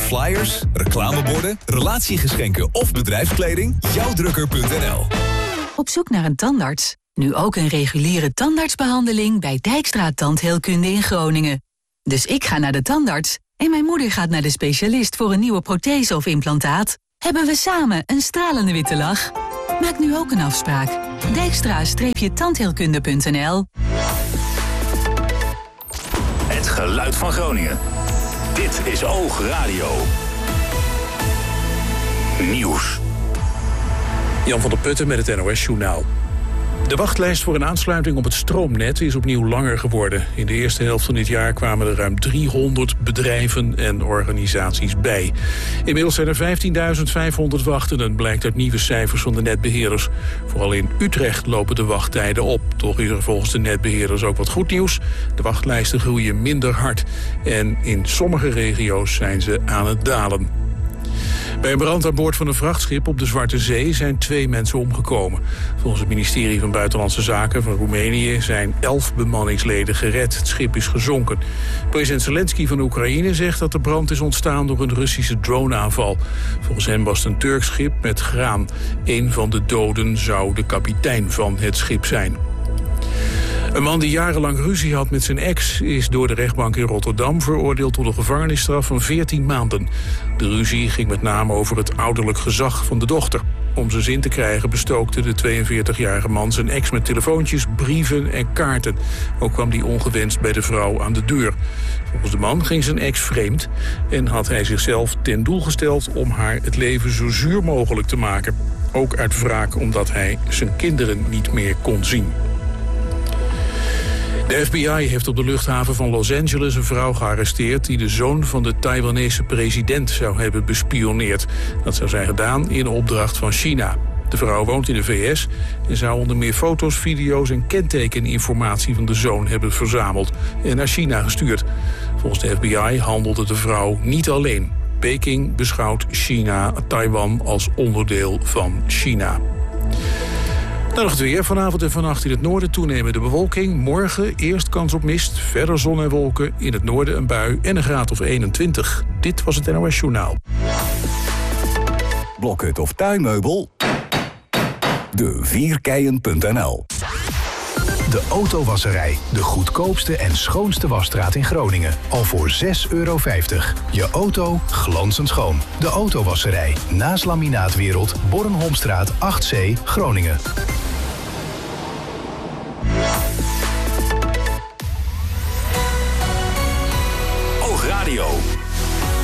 flyers, reclameborden, relatiegeschenken of bedrijfskleding? Jouwdrukker.nl. Op zoek naar een tandarts? Nu ook een reguliere tandartsbehandeling bij Dijkstra Tandheelkunde in Groningen. Dus ik ga naar de tandarts en mijn moeder gaat naar de specialist voor een nieuwe prothese of implantaat. Hebben we samen een stralende witte lach? Maak nu ook een afspraak. Dijkstra-tandheelkunde.nl. Het geluid van Groningen. Dit is Oog Radio. Nieuws. Jan van der Putten met het NOS-journaal. De wachtlijst voor een aansluiting op het stroomnet is opnieuw langer geworden. In de eerste helft van dit jaar kwamen er ruim 300 bedrijven en organisaties bij. Inmiddels zijn er 15.500 wachtenden, blijkt uit nieuwe cijfers van de netbeheerders. Vooral in Utrecht lopen de wachttijden op. Toch is er volgens de netbeheerders ook wat goed nieuws. De wachtlijsten groeien minder hard. En in sommige regio's zijn ze aan het dalen. Bij een brand aan boord van een vrachtschip op de Zwarte Zee zijn 2 mensen omgekomen. Volgens het ministerie van Buitenlandse Zaken van Roemenië zijn 11 bemanningsleden gered. Het schip is gezonken. President Zelensky van Oekraïne zegt dat de brand is ontstaan door een Russische droneaanval. Volgens hem was het een Turks schip met graan. Een van de doden zou de kapitein van het schip zijn. Een man die jarenlang ruzie had met zijn ex is door de rechtbank in Rotterdam veroordeeld tot een gevangenisstraf van 14 maanden. De ruzie ging met name over het ouderlijk gezag van de dochter. Om zijn zin te krijgen bestookte de 42-jarige man zijn ex met telefoontjes, brieven en kaarten. Ook kwam die ongewenst bij de vrouw aan de deur. Volgens de man ging zijn ex vreemd en had hij zichzelf ten doel gesteld om haar het leven zo zuur mogelijk te maken. Ook uit wraak omdat hij zijn kinderen niet meer kon zien. De FBI heeft op de luchthaven van Los Angeles een vrouw gearresteerd die de zoon van de Taiwanese president zou hebben bespioneerd. Dat zou zijn gedaan in opdracht van China. De vrouw woont in de VS en zou onder meer foto's, video's en kentekeninformatie van de zoon hebben verzameld en naar China gestuurd. Volgens de FBI handelde de vrouw niet alleen. Peking beschouwt Taiwan als onderdeel van China. Dan nog het weer. Vanavond en vannacht in het noorden toenemende bewolking. Morgen eerst kans op mist, verder zon en wolken. In het noorden een bui en een graad of 21. Dit was het NOS Journaal. Blokhut of tuinmeubel? De Vierkeien.nl. De Autowasserij. De goedkoopste en schoonste wasstraat in Groningen. Al voor €6,50. Je auto glanzend schoon. De Autowasserij. Naast Laminaatwereld, Bornholmstraat 8C, Groningen.